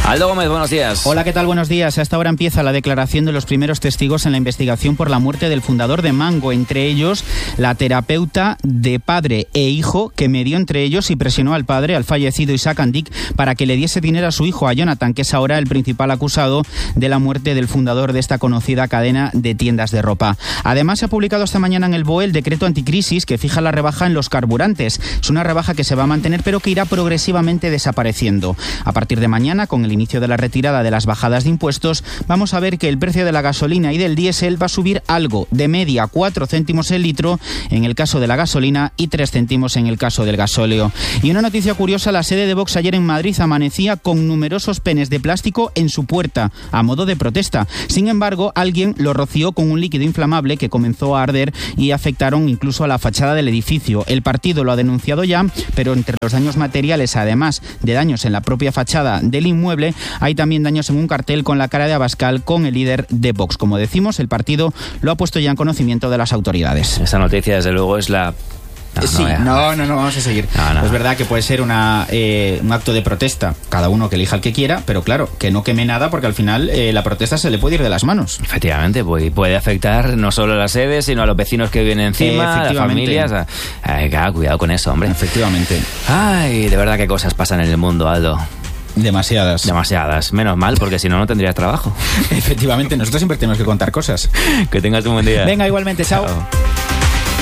Aldo Gómez, buenos días. Hola, ¿qué tal? Buenos días. A esta hora empieza la declaración de los primeros testigos en la investigación por la muerte del fundador de Mango, entre ellos la terapeuta de padre e hijo que medió entre ellos y presionó al padre, al fallecido Isaac Andic, para que le diese dinero a su hijo, a Jonathan, que es ahora el principal acusado de la muerte del fundador de esta conocida cadena de tiendas de ropa. Además, se ha publicado esta mañana en el BOE el decreto anticrisis que fija la rebaja en los carburantes. Es una rebaja que se va a mantener, pero que irá progresivamente desapareciendo. A partir de mañana, con el inicio de la retirada de las bajadas de impuestos, vamos a ver que el precio de la gasolina y del diésel va a subir algo, de media 4 céntimos el litro en el caso de la gasolina y 3 céntimos en el caso del gasóleo. Y una noticia curiosa, la sede de Vox ayer en Madrid amanecía con numerosos penes de plástico en su puerta, a modo de protesta. Sin embargo, alguien lo roció con un líquido inflamable que comenzó a arder y afectaron incluso a la fachada del edificio. El partido lo ha denunciado ya, pero entre los daños materiales, además de daños en la propia fachada del inmueble, hay también daños en un cartel con la cara de Abascal con el líder de Vox. Como decimos, el partido lo ha puesto ya en conocimiento de las autoridades. Esta noticia, desde luego, es la... No, vamos a seguir. No. Es verdad que puede ser un acto de protesta, cada uno que elija el que quiera, pero claro, que no queme nada porque al final la protesta se le puede ir de las manos. Efectivamente, puede afectar no solo a la sede, sino a los vecinos que viven encima, a las familias. Claro, cuidado con eso, hombre. Efectivamente. Ay, de verdad qué cosas pasan en el mundo, Aldo. Demasiadas. Menos mal, porque si no, no tendrías trabajo. Efectivamente, nosotros siempre tenemos que contar cosas. Que tengas un buen día. Venga, igualmente, chao.